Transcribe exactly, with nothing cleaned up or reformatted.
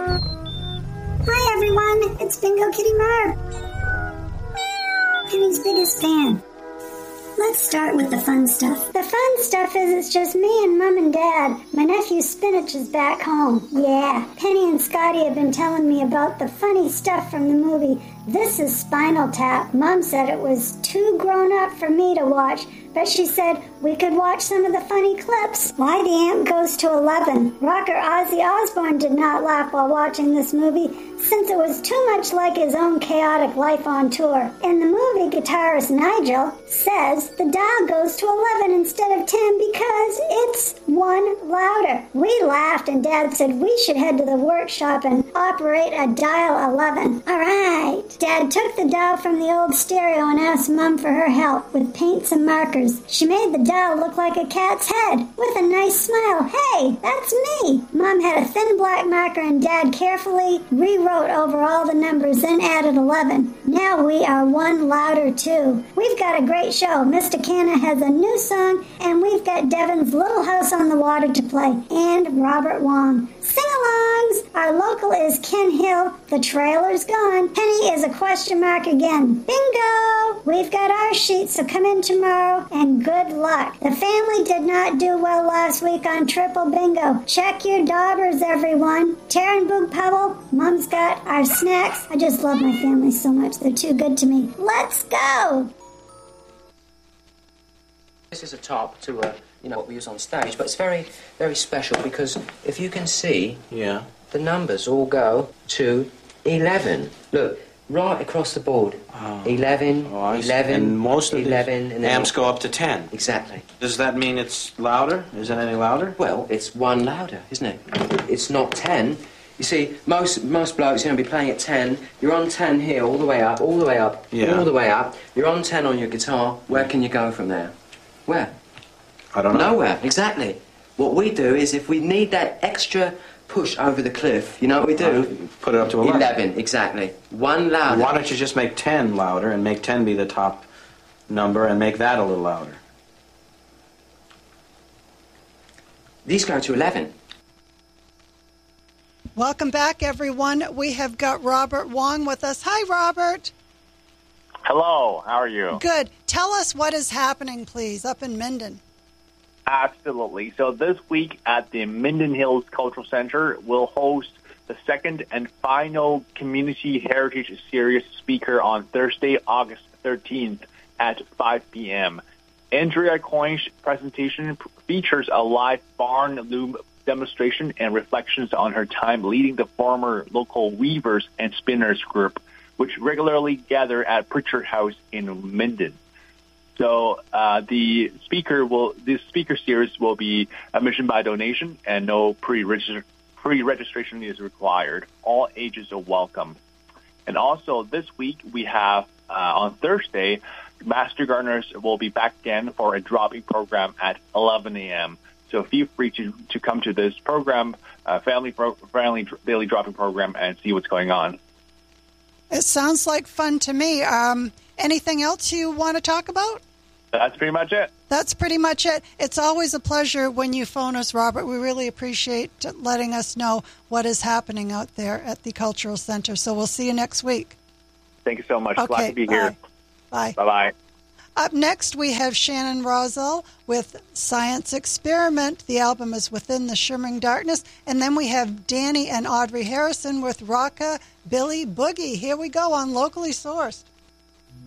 Hi everyone, it's Bingo Kitty Marv, Penny's biggest fan. Let's start with the fun stuff. The fun stuff is it's just me and Mom and Dad. My nephew Spinach is back home. Yeah, Penny and Scotty have been telling me about the funny stuff from the movie This Is Spinal Tap. Mom said it was too grown up for me to watch, but she said we could watch some of the funny clips. Why the Amp Goes to eleven. Rocker Ozzy Osbourne did not laugh while watching this movie, since it was too much like his own chaotic life on tour. In the movie, guitarist Nigel says the dial goes to eleven instead of ten because it's one louder. We laughed and Dad said we should head to the workshop and operate a dial eleven. All right. Dad took the dial from the old stereo and asked Mom for her help with paints and markers. She made the dial look like a cat's head with a nice smile. Hey, that's me. Mom had a thin black marker and Dad carefully rewrote over all the numbers, then added eleven. Now we are one louder too. We've got a great show. Mister Canna has a new song, and we've got Devin's Little House on the Water to play, and Robert Wong. Sing-alongs! Our local is Ken Hill. The trailer's gone. Penny is a question mark again. Bingo! We've got our sheet, so come in tomorrow, and good luck. The family did not do well last week on Triple Bingo. Check your daubers, everyone. Taryn Boog Pebble, Mom's got our snacks. I just love my family so much. They're too good to me. Let's go! This is a top to, uh, you know, what we use on stage, but it's very, very special because if you can see, yeah, the numbers all go to eleven. Look, right across the board. Oh. eleven, Oh, eleven, and most of eleven, the and then amps go up to ten. Exactly. Does that mean it's louder? Is it any louder? Well, it's one louder, isn't it? It's not ten. You see, most most blokes are going to be playing at ten. You're on ten here, all the way up, all the way up, yeah. all the way up. You're on ten on your guitar. Where can you go from there? Where? I don't know. Nowhere, exactly. What we do is if we need that extra push over the cliff, you know what we do? Uh, put it up to eleven. eleven, exactly. One louder. Why don't you just make ten louder and make ten be the top number and make that a little louder? These go to eleven. Welcome back, everyone. We have got Robert Wong with us. Hi, Robert. Hello. How are you? Good. Tell us what is happening, please, up in Minden. Absolutely. So this week at the Minden Hills Cultural Center, we'll host the second and final Community Heritage Series speaker on Thursday, August thirteenth at five p.m. Andrea Coyne's presentation features a live barn loom demonstration and reflections on her time leading the former local weavers and spinners group, which regularly gather at Pritchard House in Minden. So uh, the speaker will, this speaker series will be admission by donation, and no pre-register, pre-registration is required. All ages are welcome. And also this week we have uh, on Thursday, Master Gardeners will be back again for a dropping program at eleven a.m. So feel free to, to come to this program, uh, family pro- friendly daily dropping program, and see what's going on. It sounds like fun to me. Um, anything else you want to talk about? That's pretty much it. That's pretty much it. It's always a pleasure when you phone us, Robert. We really appreciate letting us know what is happening out there at the Cultural Center. So we'll see you next week. Thank you so much. Okay, Glad to be bye. here. Bye. Bye-bye. Up next, we have Shannon Rosell with Science Experiment. The album is Within the Shimmering Darkness. And then we have Danny and Audrey Harrison with Rocka Billy Boogie. Here we go on Locally Sourced.